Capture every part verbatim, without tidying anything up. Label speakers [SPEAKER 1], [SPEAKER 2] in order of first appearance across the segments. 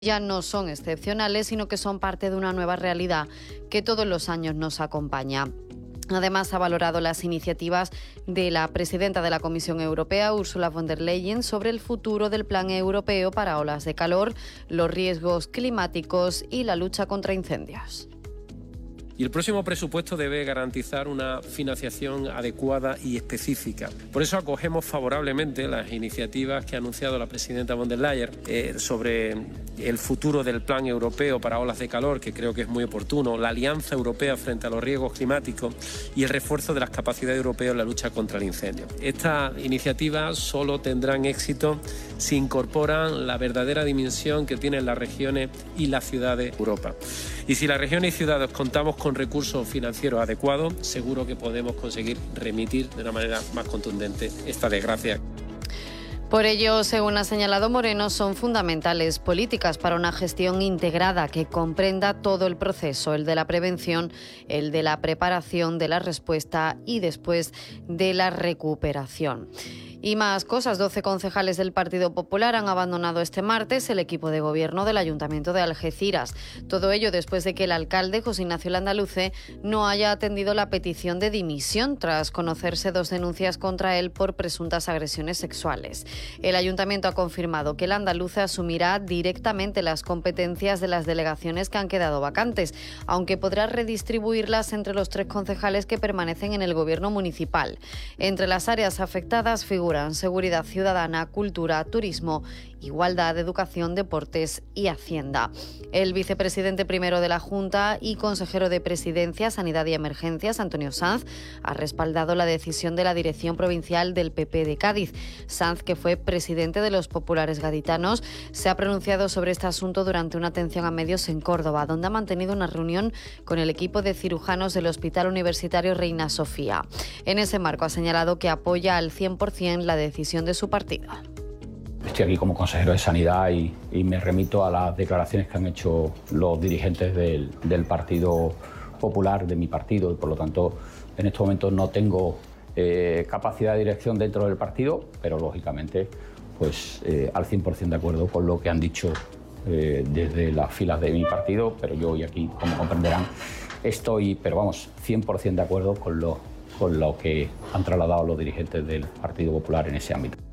[SPEAKER 1] ya no son excepcionales, sino que son parte de una nueva realidad que todos los años nos acompaña. Además, ha valorado las iniciativas de la presidenta de la Comisión Europea, Ursula von der Leyen, sobre el futuro del Plan Europeo para olas de calor, los riesgos climáticos y la lucha contra incendios.
[SPEAKER 2] Y el próximo presupuesto debe garantizar una financiación adecuada y específica. Por eso acogemos favorablemente las iniciativas que ha anunciado la presidenta von der Leyen eh, sobre el futuro del Plan Europeo para olas de calor, que creo que es muy oportuno, la Alianza Europea frente a los riesgos climáticos y el refuerzo de las capacidades europeas en la lucha contra el incendio. Estas iniciativas solo tendrán éxito si incorporan la verdadera dimensión que tienen las regiones y las ciudades de Europa. Y si las regiones y ciudades contamos con recursos financieros adecuados, seguro que podemos conseguir remitir de una manera más contundente esta desgracia.
[SPEAKER 1] Por ello, según ha señalado Moreno, son fundamentales políticas para una gestión integrada que comprenda todo el proceso, el de la prevención, el de la preparación, de la respuesta y después de la recuperación. Y más cosas, doce concejales del Partido Popular han abandonado este martes el equipo de gobierno del Ayuntamiento de Algeciras. Todo ello después de que el alcalde, José Ignacio Landaluce, no haya atendido la petición de dimisión tras conocerse dos denuncias contra él por presuntas agresiones sexuales. El Ayuntamiento ha confirmado que Landaluce asumirá directamente las competencias de las delegaciones que han quedado vacantes, aunque podrá redistribuirlas entre los tres concejales que permanecen en el gobierno municipal. Entre las áreas afectadas figuran seguridad ciudadana, cultura, turismo, igualdad, educación, deportes y hacienda. El vicepresidente primero de la Junta y consejero de Presidencia, Sanidad y Emergencias, Antonio Sanz, ha respaldado la decisión de la Dirección Provincial del P P de Cádiz. Sanz, que fue presidente de los populares gaditanos, se ha pronunciado sobre este asunto durante una atención a medios en Córdoba, donde ha mantenido una reunión con el equipo de cirujanos del Hospital Universitario Reina Sofía. En ese marco ha señalado que apoya al cien por ciento la decisión de su partido.
[SPEAKER 3] Estoy aquí como consejero de Sanidad y, y me remito a las declaraciones que han hecho los dirigentes del, del Partido Popular, de mi partido, y por lo tanto en estos momentos no tengo eh, capacidad de dirección dentro del partido, pero lógicamente pues eh, al cien por ciento de acuerdo con lo que han dicho eh, desde las filas de mi partido, pero yo hoy aquí, como comprenderán, estoy, pero vamos, cien por ciento de acuerdo con lo, con lo que han trasladado los dirigentes del Partido Popular en ese ámbito.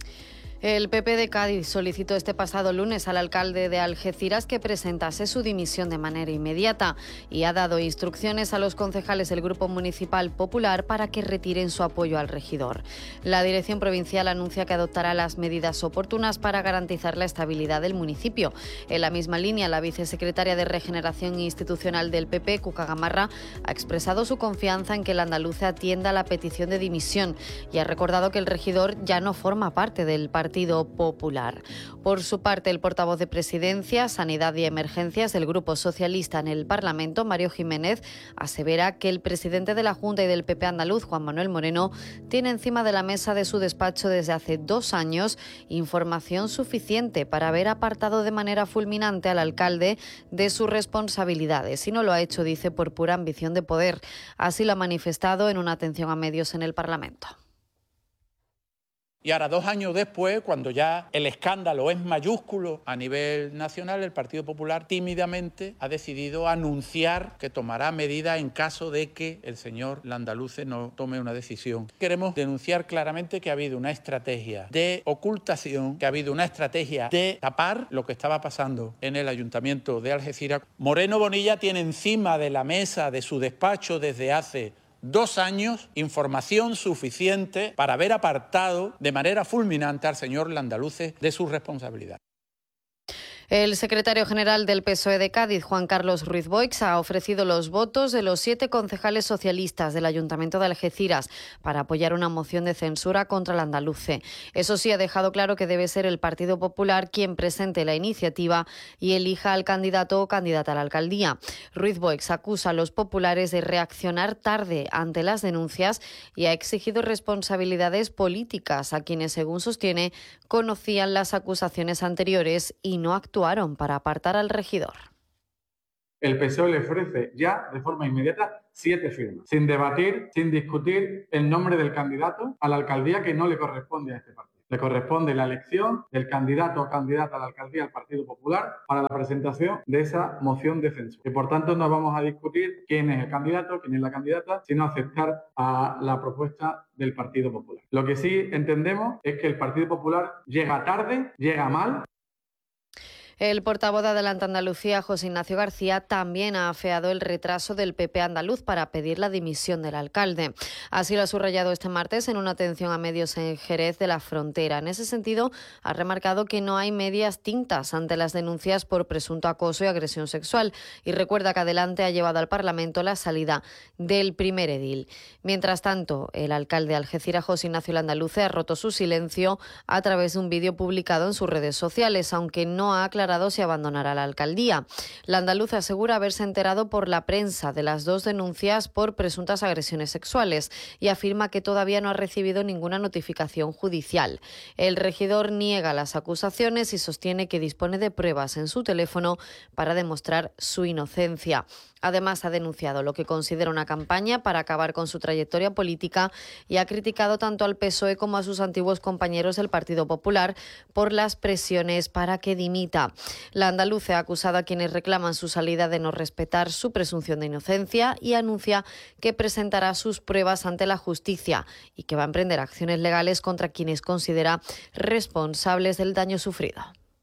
[SPEAKER 1] El P P de Cádiz solicitó este pasado lunes al alcalde de Algeciras que presentase su dimisión de manera inmediata y ha dado instrucciones a los concejales del Grupo Municipal Popular para que retiren su apoyo al regidor. La Dirección Provincial anuncia que adoptará las medidas oportunas para garantizar la estabilidad del municipio. En la misma línea, la vicesecretaria de Regeneración Institucional del P P, Cuca Gamarra, ha expresado su confianza en que el andaluce atienda la petición de dimisión y ha recordado que el regidor ya no forma parte del partido Partido Popular. Por su parte, el portavoz de Presidencia, Sanidad y Emergencias del Grupo Socialista en el Parlamento, Mario Jiménez, asevera que el presidente de la Junta y del P P andaluz, Juan Manuel Moreno, tiene encima de la mesa de su despacho desde hace dos años información suficiente para haber apartado de manera fulminante al alcalde de sus responsabilidades. Y no lo ha hecho, dice, por pura ambición de poder. Así lo ha manifestado en una atención a medios en el Parlamento.
[SPEAKER 4] Y ahora, dos años después, cuando ya el escándalo es mayúsculo a nivel nacional, el Partido Popular tímidamente ha decidido anunciar que tomará medidas en caso de que el señor Landaluce no tome una decisión. Queremos denunciar claramente que ha habido una estrategia de ocultación, que ha habido una estrategia de tapar lo que estaba pasando en el Ayuntamiento de Algeciras. Moreno Bonilla tiene encima de la mesa de su despacho desde hace dos años información suficiente para haber apartado de manera fulminante al señor Landaluce de su responsabilidad.
[SPEAKER 1] El secretario general del P S O E de Cádiz, Juan Carlos Ruiz Boix, ha ofrecido los votos de los siete concejales socialistas del Ayuntamiento de Algeciras para apoyar una moción de censura contra el andaluce. Eso sí, ha dejado claro que debe ser el Partido Popular quien presente la iniciativa y elija al candidato o candidata a la alcaldía. Ruiz Boix acusa a los populares de reaccionar tarde ante las denuncias y ha exigido responsabilidades políticas a quienes, según sostiene, conocían las acusaciones anteriores y no actuaron para apartar al regidor.
[SPEAKER 5] El P S O E le ofrece ya, de forma inmediata, siete firmas, sin debatir, sin discutir el nombre del candidato a la alcaldía que no le corresponde a este partido. Le corresponde la elección del candidato o candidata a la alcaldía del Partido Popular para la presentación de esa moción de censura. Y por tanto no vamos a discutir quién es el candidato, quién es la candidata, sino aceptar a la propuesta del Partido Popular. Lo que sí entendemos es que el Partido Popular llega tarde, llega mal.
[SPEAKER 1] El portavoz de Adelante Andalucía, José Ignacio García, también ha afeado el retraso del P P andaluz para pedir la dimisión del alcalde. Así lo ha subrayado este martes en una atención a medios en Jerez de la Frontera. En ese sentido, ha remarcado que no hay medias tintas ante las denuncias por presunto acoso y agresión sexual y recuerda que Adelante ha llevado al Parlamento la salida del primer edil. Mientras tanto, el alcalde de Algeciras, José Ignacio Landaluce, ha roto su silencio a través de un vídeo publicado en sus redes sociales, aunque no ha aclarado si abandonará la alcaldía. La andaluza asegura haberse enterado por la prensa de las dos denuncias por presuntas agresiones sexuales y afirma que todavía no ha recibido ninguna notificación judicial. El regidor niega las acusaciones y sostiene que dispone de pruebas en su teléfono para demostrar su inocencia. Además, ha denunciado lo que considera una campaña para acabar con su trayectoria política y ha criticado tanto al P S O E como a sus antiguos compañeros del Partido Popular por las presiones para que dimita. La andaluza ha acusado a quienes reclaman su salida de no respetar su presunción de inocencia y anuncia que presentará sus pruebas ante la justicia y que va a emprender acciones legales contra quienes considera responsables del daño sufrido.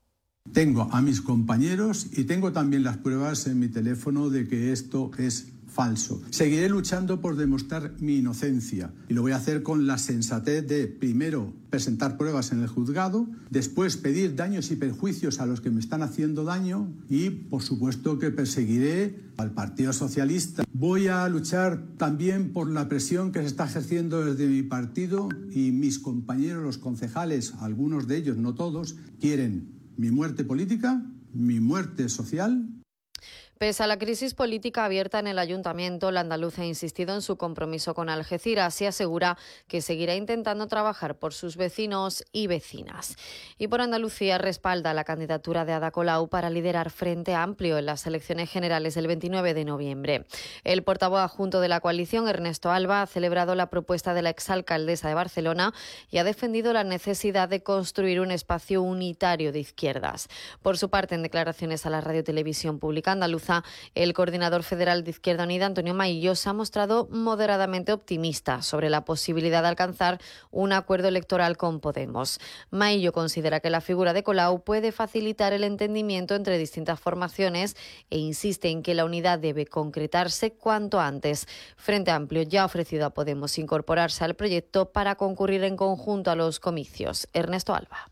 [SPEAKER 6] Tengo a mis compañeros y tengo también las pruebas en mi teléfono de que esto es falso. Seguiré luchando por demostrar mi inocencia y lo voy a hacer con la sensatez de, primero, presentar pruebas en el juzgado, después pedir daños y perjuicios a los que me están haciendo daño y, por supuesto, que perseguiré al Partido Socialista. Voy a luchar también por la presión que se está ejerciendo desde mi partido y mis compañeros, los concejales, algunos de ellos, no todos, quieren mi muerte política, mi muerte social.
[SPEAKER 1] Pese a la crisis política abierta en el ayuntamiento, la andaluza ha insistido en su compromiso con Algeciras y asegura que seguirá intentando trabajar por sus vecinos y vecinas. Y por Andalucía respalda la candidatura de Ada Colau para liderar Frente Amplio en las elecciones generales del veintinueve de noviembre. El portavoz adjunto de la coalición, Ernesto Alba, ha celebrado la propuesta de la exalcaldesa de Barcelona y ha defendido la necesidad de construir un espacio unitario de izquierdas. Por su parte, en declaraciones a la Radio Televisión Pública Andaluza, el coordinador federal de Izquierda Unida, Antonio Maillo, se ha mostrado moderadamente optimista sobre la posibilidad de alcanzar un acuerdo electoral con Podemos. Maillo considera que la figura de Colau puede facilitar el entendimiento entre distintas formaciones e insiste en que la unidad debe concretarse cuanto antes. Frente Amplio ya ha ofrecido a Podemos incorporarse al proyecto para concurrir en conjunto a los comicios. Ernesto Alba.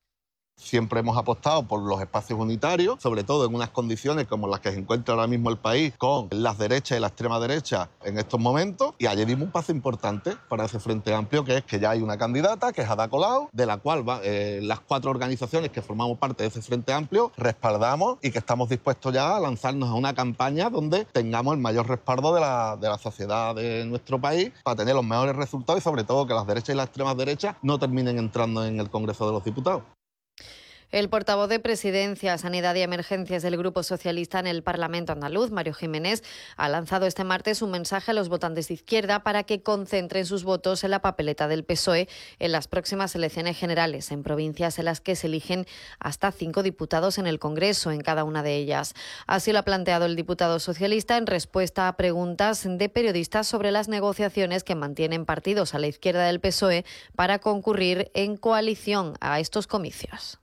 [SPEAKER 7] Siempre hemos apostado por los espacios unitarios, sobre todo en unas condiciones como las que se encuentra ahora mismo el país, con las derechas y la extrema derecha en estos momentos. Y ayer dimos un paso importante para ese Frente Amplio, que es que ya hay una candidata, que es Ada Colau, de la cual va, eh, las cuatro organizaciones que formamos parte de ese Frente Amplio respaldamos y que estamos dispuestos ya a lanzarnos a una campaña donde tengamos el mayor respaldo de la, de la sociedad de nuestro país para tener los mejores resultados y sobre todo que las derechas y las extremas derechas no terminen entrando en el Congreso de los Diputados.
[SPEAKER 1] El portavoz de Presidencia, Sanidad y Emergencias del Grupo Socialista en el Parlamento andaluz, Mario Jiménez, ha lanzado este martes un mensaje a los votantes de izquierda para que concentren sus votos en la papeleta del P S O E en las próximas elecciones generales, en provincias en las que se eligen hasta cinco diputados en el Congreso, en cada una de ellas. Así lo ha planteado el diputado socialista en respuesta a preguntas de periodistas sobre las negociaciones que mantienen partidos a la izquierda del P S O E para concurrir en coalición a estos comicios.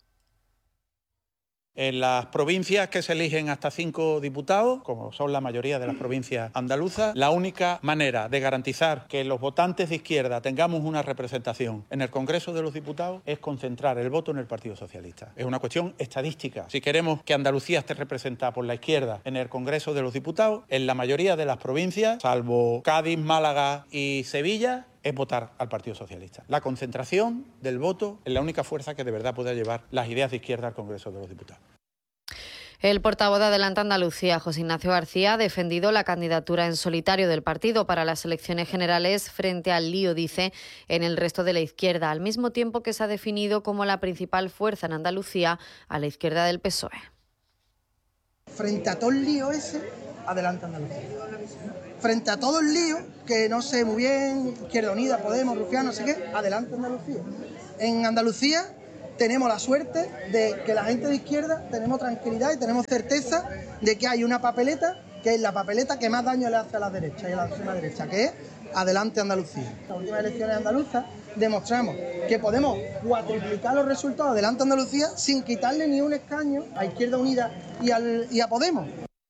[SPEAKER 4] En las provincias que se eligen hasta cinco diputados, como son la mayoría de las provincias andaluzas, la única manera de garantizar que los votantes de izquierda tengamos una representación en el Congreso de los Diputados es concentrar el voto en el Partido Socialista. Es una cuestión estadística. Si queremos que Andalucía esté representada por la izquierda en el Congreso de los Diputados, en la mayoría de las provincias, salvo Cádiz, Málaga y Sevilla, es votar al Partido Socialista. La concentración del voto es la única fuerza que de verdad pueda llevar las ideas de izquierda al Congreso de los Diputados.
[SPEAKER 1] El portavoz de Adelante Andalucía, José Ignacio García, ha defendido la candidatura en solitario del partido para las elecciones generales frente al lío, dice, en el resto de la izquierda, al mismo tiempo que se ha definido como la principal fuerza en Andalucía a la izquierda del P S O E.
[SPEAKER 8] Frente a todo el lío ese, Adelante Andalucía. Frente a todo el lío, que no sé muy bien, Izquierda Unida, Podemos, Rufián, no sé qué, Adelante Andalucía. En Andalucía tenemos la suerte de que la gente de izquierda tenemos tranquilidad y tenemos certeza de que hay una papeleta, que es la papeleta que más daño le hace a la derecha y a la extrema derecha, que es Adelante Andalucía. En las últimas elecciones andaluzas demostramos que podemos cuatriplicar los resultados de Adelante Andalucía sin quitarle ni un escaño a Izquierda Unida y, al, y a Podemos.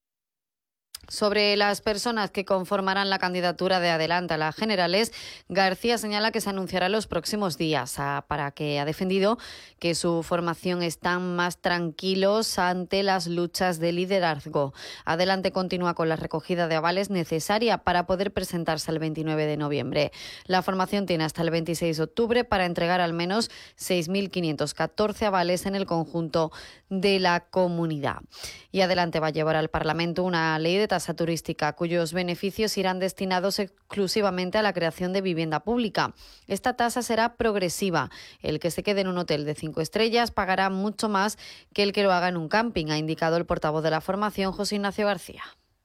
[SPEAKER 1] Sobre las personas que conformarán la candidatura de Adelante a las generales, García señala que se anunciará en los próximos días, a, para que ha defendido que su formación están más tranquilos ante las luchas de liderazgo. Adelante continúa con la recogida de avales necesaria para poder presentarse el veintinueve de noviembre. La formación tiene hasta el veintiséis de octubre para entregar al menos seis mil quinientos catorce avales en el conjunto de la comunidad. Y Adelante va a llevar al Parlamento una ley de tasa turística cuyos beneficios irán destinados exclusivamente a la creación de vivienda pública. Esta tasa será progresiva. El que se quede en un hotel de cinco estrellas pagará mucho más que el que lo haga en un camping, ha indicado el portavoz de la formación, José Ignacio García.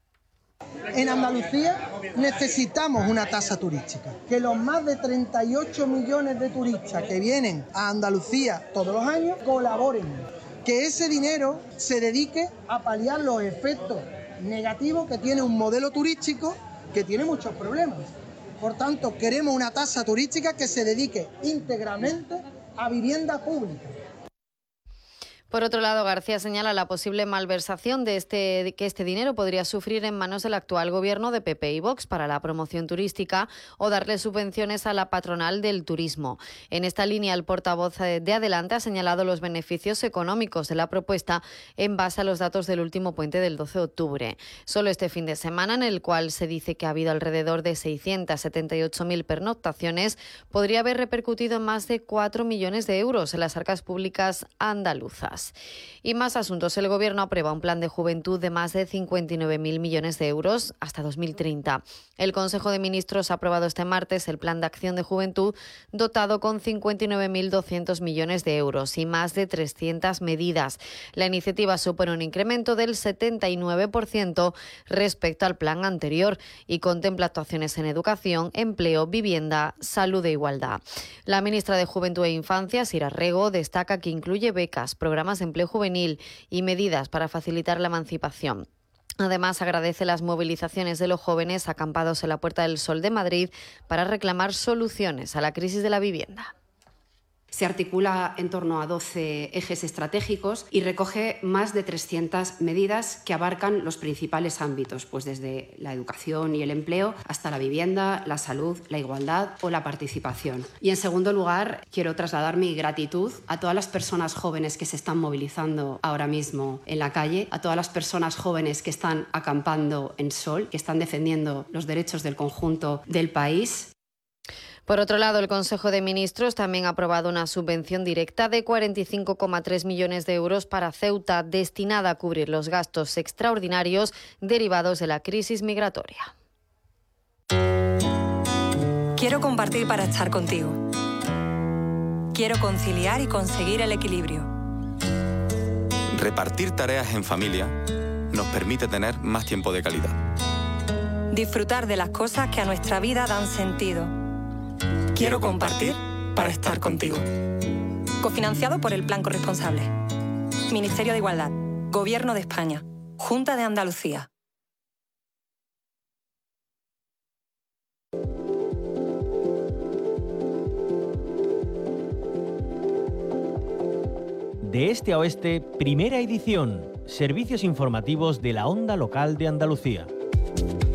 [SPEAKER 8] En Andalucía necesitamos una tasa turística, que los más de treinta y ocho millones de turistas que vienen a Andalucía todos los años colaboren, que ese dinero se dedique a paliar los efectos negativos que tiene un modelo turístico que tiene muchos problemas. Por tanto, queremos una tasa turística que se dedique íntegramente a vivienda pública.
[SPEAKER 1] Por otro lado, García señala la posible malversación de este, que este dinero podría sufrir en manos del actual gobierno de P P y Vox para la promoción turística o darle subvenciones a la patronal del turismo. En esta línea, el portavoz de Adelante ha señalado los beneficios económicos de la propuesta en base a los datos del último puente del doce de octubre. Solo este fin de semana, en el cual se dice que ha habido alrededor de seiscientas setenta y ocho mil pernoctaciones, podría haber repercutido en más de cuatro millones de euros en las arcas públicas andaluzas. Y más asuntos. El Gobierno aprueba un plan de juventud de más de cincuenta y nueve mil millones de euros hasta dos mil treinta. El Consejo de Ministros ha aprobado este martes el Plan de Acción de Juventud dotado con cincuenta y nueve mil doscientos millones de euros y más de trescientas medidas. La iniciativa supone un incremento del setenta y nueve por ciento respecto al plan anterior y contempla actuaciones en educación, empleo, vivienda, salud e igualdad. La ministra de Juventud e Infancia, Sira Rego, destaca que incluye becas, programas de empleo juvenil y medidas para facilitar la emancipación. Además, agradece las movilizaciones de los jóvenes acampados en la Puerta del Sol de Madrid para reclamar soluciones a la crisis de la vivienda.
[SPEAKER 9] Se articula en torno a doce ejes estratégicos y recoge más de trescientas medidas que abarcan los principales ámbitos, pues desde la educación y el empleo hasta la vivienda, la salud, la igualdad o la participación. Y en segundo lugar, quiero trasladar mi gratitud a todas las personas jóvenes que se están movilizando ahora mismo en la calle, a todas las personas jóvenes que están acampando en Sol, que están defendiendo los derechos del conjunto del país.
[SPEAKER 1] Por otro lado, el Consejo de Ministros también ha aprobado una subvención directa de cuarenta y cinco coma tres millones de euros para Ceuta, destinada a cubrir los gastos extraordinarios derivados de la crisis migratoria.
[SPEAKER 10] Quiero compartir para estar contigo. Quiero conciliar y conseguir el equilibrio.
[SPEAKER 11] Repartir tareas en familia nos permite tener más tiempo de calidad.
[SPEAKER 10] Disfrutar de las cosas que a nuestra vida dan sentido.
[SPEAKER 11] Quiero compartir para estar contigo.
[SPEAKER 10] Cofinanciado por el Plan Corresponsable. Ministerio de Igualdad. Gobierno de España. Junta de Andalucía.
[SPEAKER 12] De este a oeste, primera edición. Servicios informativos de la onda local de Andalucía.